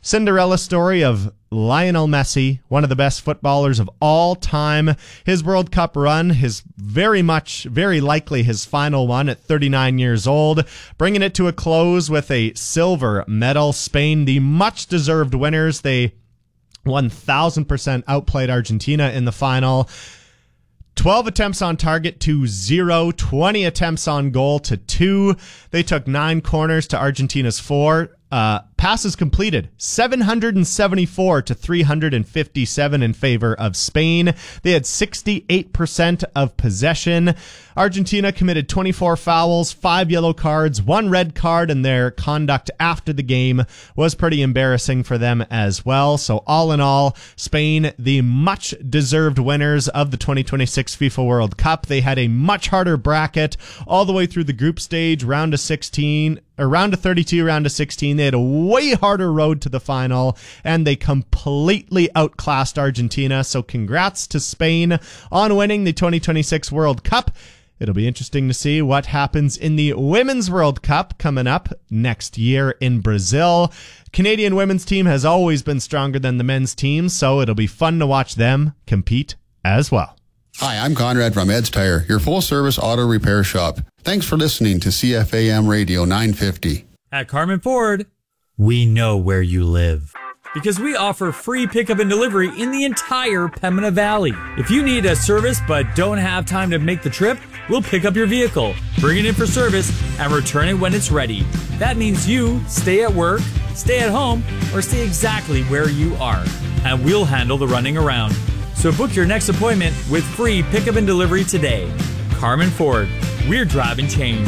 Cinderella story of Lionel Messi, one of the best footballers of all time. His World Cup run, very likely his final one at 39 years old, bringing it to a close with a silver medal. Spain, the much-deserved winners. They 1,000% outplayed Argentina in the final. 12 attempts on target to 0, 20 attempts on goal to 2. They took 9 corners to Argentina's 4. Passes completed 774 to 357 in favor of Spain. They had 68% of possession. Argentina committed 24 fouls, 5 yellow cards, 1 red card, and their conduct after the game was pretty embarrassing for them as well. So all in all, Spain, the much deserved winners of the 2026 FIFA World Cup. They had a much harder bracket all the way through the group stage, round of 16, or round of 32, round of 16. They had a way harder road to the final, and they completely outclassed Argentina. So congrats to Spain on winning the 2026 World Cup. It'll be interesting to see what happens in the Women's World Cup coming up next year in Brazil. Canadian women's team has always been stronger than the men's team, so it'll be fun to watch them compete as well. Hi, I'm Conrad from Ed's Tire, your full-service auto repair shop. Thanks for listening to CFAM Radio 950. At Carmen Ford, we know where you live, because we offer free pickup and delivery in the entire Pembina Valley. If you need a service but don't have time to make the trip, we'll pick up your vehicle, bring it in for service, and return it when it's ready. That means you stay at work, stay at home, or stay exactly where you are, and we'll handle the running around. So book your next appointment with free pickup and delivery today. Carmen Ford, we're driving change.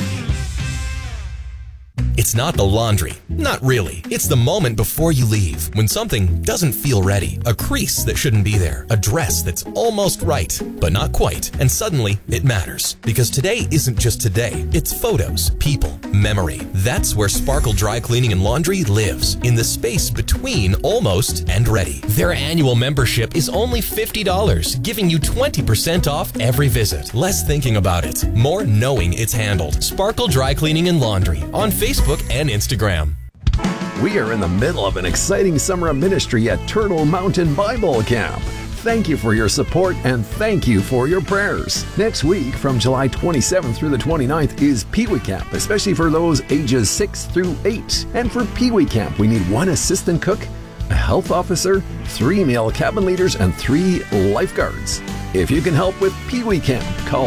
It's not the laundry. Not really. It's the moment before you leave, when something doesn't feel ready. A crease that shouldn't be there. A dress that's almost right, but not quite. And suddenly, it matters. Because today isn't just today. It's photos, people, memory. That's where Sparkle Dry Cleaning and Laundry lives. In the space between almost and ready. Their annual membership is only $50, giving you 20% off every visit. Less thinking about it, more knowing it's handled. Sparkle Dry Cleaning and Laundry on Facebook and Instagram. We are in the middle of an exciting summer of ministry at Turtle Mountain Bible Camp. Thank you for your support and thank you for your prayers. Next week, from July 27th through the 29th, is Pee Wee Camp, especially for those ages 6 through 8. And for Pee Wee Camp, we need 1 assistant cook, a health officer, 3 male cabin leaders, and 3 lifeguards. If you can help with Pee Wee Camp, call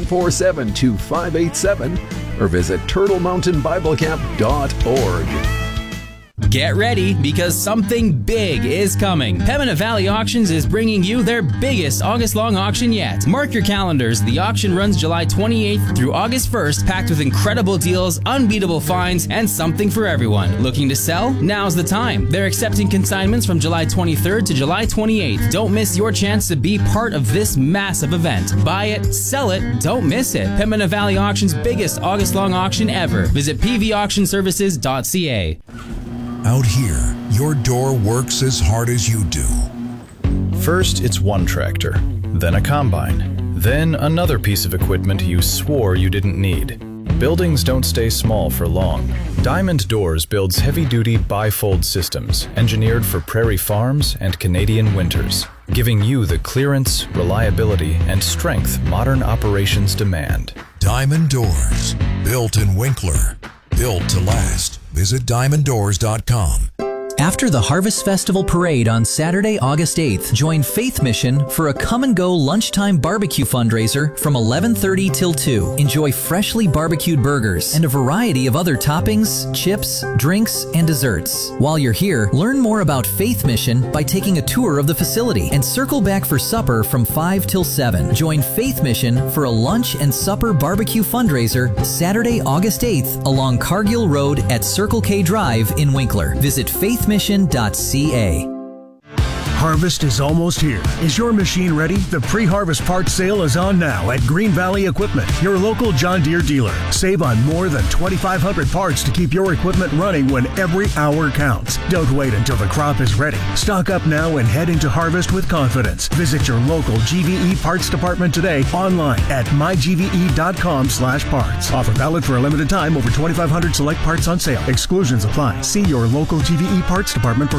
747-2587 or visit turtlemountainbiblecamp.org. Get ready, because something big is coming. Pembina Valley Auctions is bringing you their biggest August-long auction yet. Mark your calendars. The auction runs July 28th through August 1st, packed with incredible deals, unbeatable finds, and something for everyone. Looking to sell? Now's the time. They're accepting consignments from July 23rd to July 28th. Don't miss your chance to be part of this massive event. Buy it, sell it, don't miss it. Pembina Valley Auction's biggest August-long auction ever. Visit pvauctionservices.ca. Out here, your door works as hard as you do. First, it's one tractor, then a combine, then another piece of equipment you swore you didn't need. Buildings don't stay small for long. Diamond Doors builds heavy-duty bifold systems engineered for prairie farms and Canadian winters, giving you the clearance, reliability, and strength modern operations demand. Diamond Doors, built in Winkler, built to last. Visit diamonddoors.com. After the Harvest Festival Parade on Saturday, August 8th, join Faith Mission for a come-and-go lunchtime barbecue fundraiser from 11:30 till 2. Enjoy freshly barbecued burgers and a variety of other toppings, chips, drinks, and desserts. While you're here, learn more about Faith Mission by taking a tour of the facility and circle back for supper from 5 till 7. Join Faith Mission for a lunch and supper barbecue fundraiser Saturday, August 8th along Cargill Road at Circle K Drive in Winkler. Visit faithmission.ca. Harvest is almost here. Is your machine ready? The pre-harvest parts sale is on now at Green Valley Equipment, your local John Deere dealer. Save on more than 2,500 parts to keep your equipment running when every hour counts. Don't wait until the crop is ready. Stock up now and head into harvest with confidence. Visit your local GVE parts department today online at mygve.com/parts. Offer valid for a limited time. Over 2,500 select parts on sale. Exclusions apply. See your local GVE parts department for